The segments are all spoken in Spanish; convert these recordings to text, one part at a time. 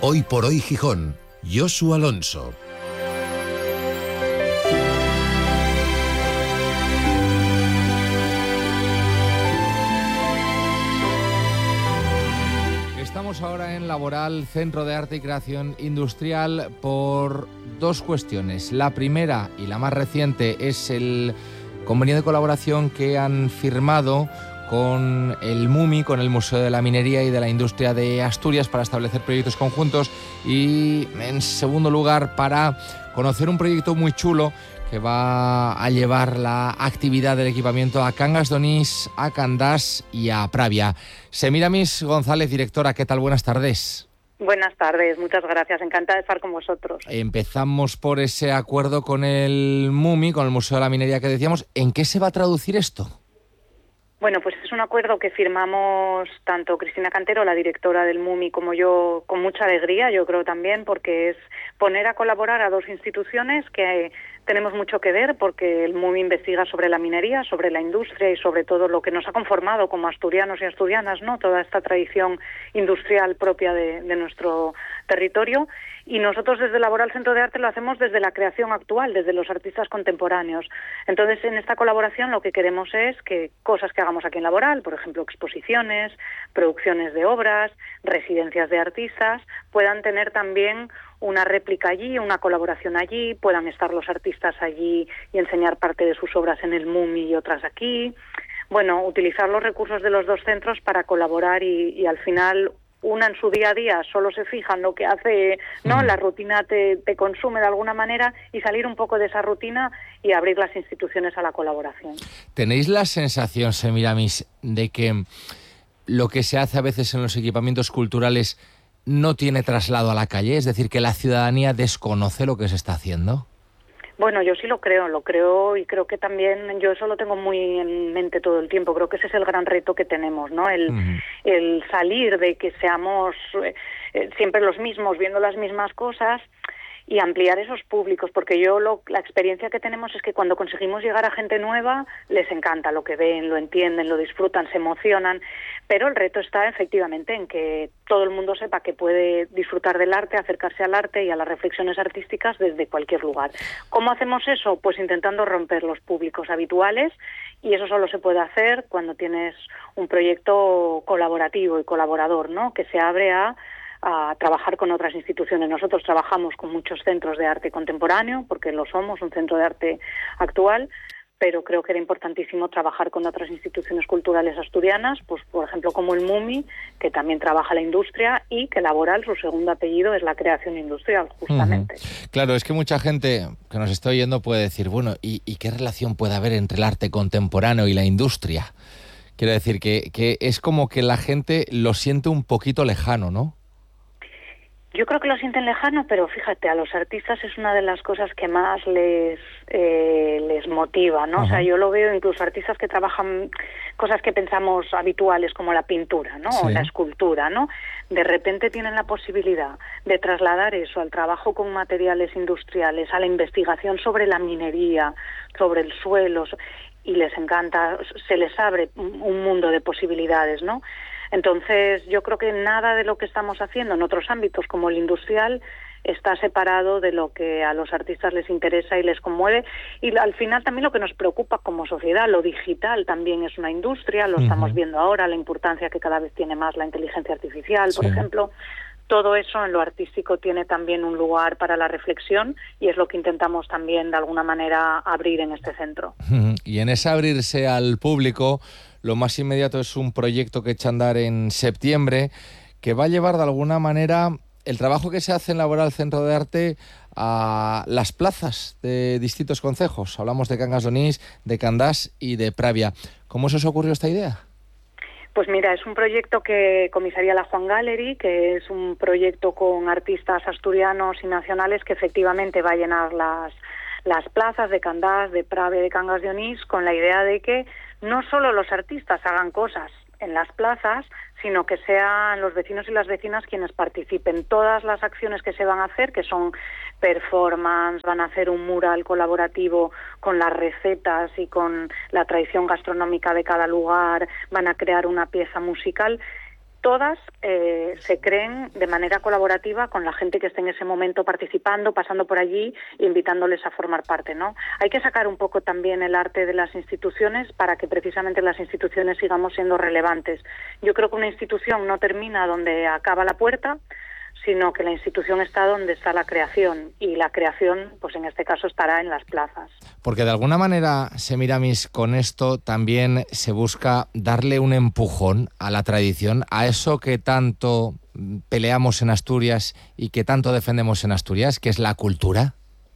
Hoy por Hoy Gijón, Josu Alonso. Estamos ahora en Laboral, Centro de Arte y Creación Industrial, por dos cuestiones. La primera y la más reciente es el convenio de colaboración que han firmado con el MUMI, con el Museo de la Minería y de la Industria de Asturias, para establecer proyectos conjuntos, y en segundo lugar para conocer un proyecto muy chulo que va a llevar la actividad del equipamiento a Cangas de Onís, a Candás y a Pravia. Semiramis González, directora, ¿qué tal? Buenas tardes. Buenas tardes, muchas gracias, encantada de estar con vosotros. Empezamos por ese acuerdo con el MUMI, con el Museo de la Minería que decíamos. ¿En qué se va a traducir esto? Bueno, pues es un acuerdo que firmamos tanto Cristina Cantero, la directora del MUMI, como yo, con mucha alegría, yo creo también, porque es poner a colaborar a dos instituciones que tenemos mucho que ver, porque el MUMI investiga sobre la minería, sobre la industria y sobre todo lo que nos ha conformado como asturianos y asturianas, ¿no? Toda esta tradición industrial propia de nuestro territorio. Y nosotros desde Laboral Centro de Arte lo hacemos desde la creación actual, desde los artistas contemporáneos. Entonces, en esta colaboración lo que queremos es que cosas que hagamos aquí en Laboral, por ejemplo, exposiciones, producciones de obras, residencias de artistas, puedan tener también una réplica allí, una colaboración allí, puedan estar los artistas allí y enseñar parte de sus obras en el MUMI y otras aquí. Bueno, utilizar los recursos de los dos centros para colaborar y al final una en su día a día solo se fija en lo que hace, ¿no? La rutina te consume de alguna manera, y salir un poco de esa rutina y abrir las instituciones a la colaboración. ¿Tenéis la sensación, Semiramis, de que lo que se hace a veces en los equipamientos culturales no tiene traslado a la calle? Es decir, que la ciudadanía desconoce lo que se está haciendo. Bueno, yo sí lo creo y creo que también yo eso lo tengo muy en mente todo el tiempo. Creo que ese es el gran reto que tenemos, ¿no? El salir de que seamos siempre los mismos, viendo las mismas cosas, y ampliar esos públicos, porque la experiencia que tenemos es que cuando conseguimos llegar a gente nueva, les encanta lo que ven, lo entienden, lo disfrutan, se emocionan, pero el reto está efectivamente en que todo el mundo sepa que puede disfrutar del arte, acercarse al arte y a las reflexiones artísticas desde cualquier lugar. ¿Cómo hacemos eso? Pues intentando romper los públicos habituales, y eso solo se puede hacer cuando tienes un proyecto colaborativo y colaborador, ¿no? Que se abre a trabajar con otras instituciones. Nosotros trabajamos con muchos centros de arte contemporáneo, porque lo somos, un centro de arte actual, pero creo que era importantísimo trabajar con otras instituciones culturales asturianas, pues por ejemplo como el MUMI, que también trabaja la industria, y que Laboral, su segundo apellido es la creación industrial, justamente. Claro, es que mucha gente que nos está oyendo puede decir, bueno, ¿y qué relación puede haber entre el arte contemporáneo y la industria? Quiero decir que es como que la gente lo siente un poquito lejano, ¿no? Yo creo que lo sienten lejano, pero fíjate, a los artistas es una de las cosas que más les motiva, ¿no? O sea, yo lo veo incluso artistas que trabajan cosas que pensamos habituales como la pintura, ¿no? Sí. O la escultura, ¿no? De repente tienen la posibilidad de trasladar eso al trabajo con materiales industriales, a la investigación sobre la minería, sobre el suelo, y les encanta, se les abre un mundo de posibilidades, ¿no? Entonces, yo creo que nada de lo que estamos haciendo en otros ámbitos como el industrial está separado de lo que a los artistas les interesa y les conmueve. Y al final también lo que nos preocupa como sociedad, lo digital también es una industria, lo estamos viendo ahora, la importancia que cada vez tiene más la inteligencia artificial, por ejemplo. Todo eso en lo artístico tiene también un lugar para la reflexión, y es lo que intentamos también de alguna manera abrir en este centro. Y en ese abrirse al público, lo más inmediato es un proyecto que echa a andar en septiembre, que va a llevar de alguna manera el trabajo que se hace en Laboral Centro de Arte a las plazas de distintos concejos. Hablamos de Cangas de Onís, de Candás y de Pravia. ¿Cómo se os ocurrió esta idea? Pues mira, es un proyecto que comisaría la Juan Gallery, que es un proyecto con artistas asturianos y nacionales que efectivamente va a llenar las plazas de Candás, de Pravia, de Cangas de Onís, con la idea de que no solo los artistas hagan cosas en las plazas, sino que sean los vecinos y las vecinas quienes participen. Todas las acciones que se van a hacer, que son performance, van a hacer un mural colaborativo con las recetas y con la tradición gastronómica de cada lugar, van a crear una pieza musical. todas se creen de manera colaborativa con la gente que esté en ese momento participando, pasando por allí e invitándoles a formar parte, ¿no? Hay que sacar un poco también el arte de las instituciones para que precisamente las instituciones sigamos siendo relevantes. Yo creo que una institución no termina donde acaba la puerta, sino que la institución está donde está la creación, y la creación, pues en este caso, estará en las plazas. Porque de alguna manera, Semiramis, con esto también se busca darle un empujón a la tradición, a eso que tanto peleamos en Asturias y que tanto defendemos en Asturias, que es la cultura.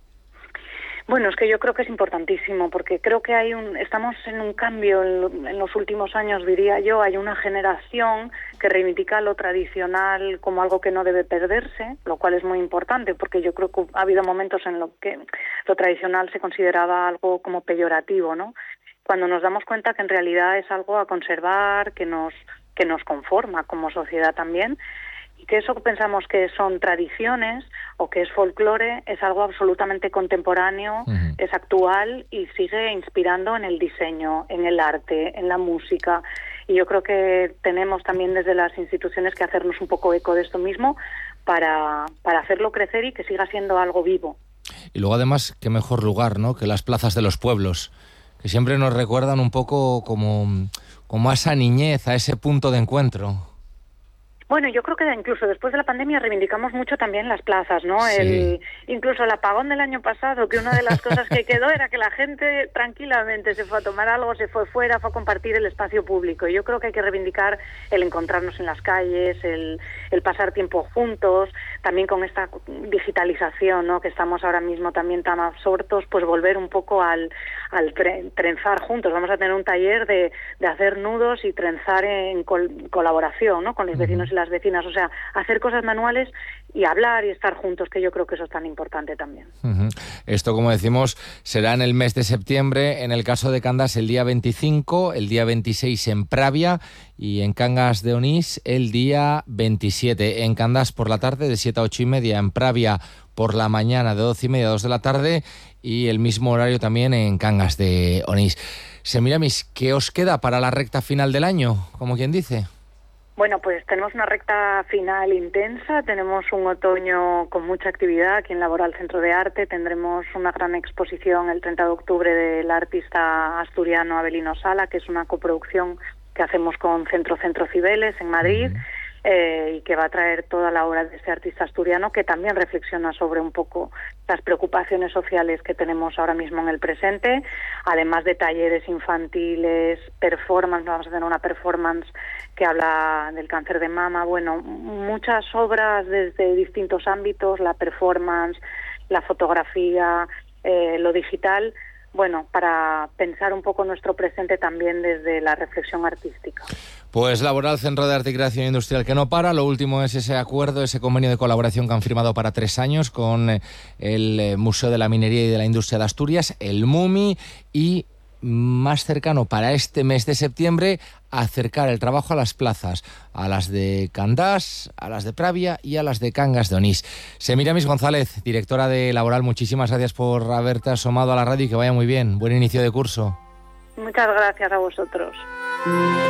Bueno, es que yo creo que es importantísimo, porque creo que estamos en un cambio en los últimos años, diría yo. Hay una generación que reivindica lo tradicional como algo que no debe perderse, lo cual es muy importante, porque yo creo que ha habido momentos en los que lo tradicional se consideraba algo como peyorativo, ¿no? Cuando nos damos cuenta que en realidad es algo a conservar, que nos conforma como sociedad también, y que eso que pensamos que son tradiciones o que es folclore es algo absolutamente contemporáneo, es actual y sigue inspirando en el diseño, en el arte, en la música. Y yo creo que tenemos también desde las instituciones que hacernos un poco eco de esto mismo para hacerlo crecer y que siga siendo algo vivo. Y luego además, qué mejor lugar, ¿no?, que las plazas de los pueblos, que siempre nos recuerdan un poco como a esa niñez, a ese punto de encuentro. Bueno, yo creo que incluso después de la pandemia reivindicamos mucho también las plazas, ¿no? Sí. Incluso el apagón del año pasado, que una de las cosas que quedó era que la gente tranquilamente se fue a tomar algo, se fue fuera, fue a compartir el espacio público. Y yo creo que hay que reivindicar el encontrarnos en las calles, el pasar tiempo juntos, también con esta digitalización, ¿no?, que estamos ahora mismo también tan absortos, pues volver un poco al trenzar juntos. Vamos a tener un taller de hacer nudos y trenzar en colaboración, ¿no?, con los vecinos y las vecinas, o sea, hacer cosas manuales y hablar y estar juntos, que yo creo que eso es tan importante también. Esto, como decimos, será en el mes de septiembre, en el caso de Candás el día 25, el día 26 en Pravia y en Cangas de Onís el día 27. En Candás por la tarde de 7 a 8 y media, en Pravia por la mañana de 12 y media a 2 de la tarde y el mismo horario también en Cangas de Onís. Semiramis, ¿qué os queda para la recta final del año, como quien dice? Bueno, pues tenemos una recta final intensa, tenemos un otoño con mucha actividad aquí en Laboral Centro de Arte, tendremos una gran exposición el 30 de octubre del artista asturiano Avelino Sala, que es una coproducción que hacemos con Centro Cibeles en Madrid, y que va a traer toda la obra de este artista asturiano, que también reflexiona sobre un poco las preocupaciones sociales que tenemos ahora mismo en el presente, además de talleres infantiles, performance. Vamos a tener una performance que habla del cáncer de mama, bueno, muchas obras desde distintos ámbitos, la performance, la fotografía, lo digital, bueno, para pensar un poco nuestro presente también desde la reflexión artística. Pues Laboral Centro de Arte y Creación Industrial que no para. Lo último es ese acuerdo, ese convenio de colaboración que han firmado para 3 años con el Museo de la Minería y de la Industria de Asturias, el MUMI, y más cercano para este mes de septiembre acercar el trabajo a las plazas, a las de Candás, a las de Pravia y a las de Cangas de Onís. Semiramis González, directora de Laboral, muchísimas gracias por haberte asomado a la radio y que vaya muy bien. Buen inicio de curso. Muchas gracias a vosotros.